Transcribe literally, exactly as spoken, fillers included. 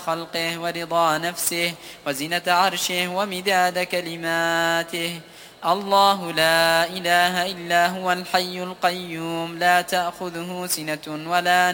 خلقه ورضا نفسه وزنة عرشه ومداد كلماته. الله لا إله إلا هو الحي القيوم لا تأخذه سنة ولا